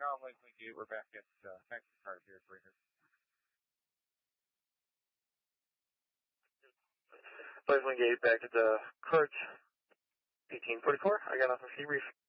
Ground Lakeland Gate, we're back at Taxi Cars here, Breaker. Lakeland Gate, back at the Court 1844. I got off a Sea Reef.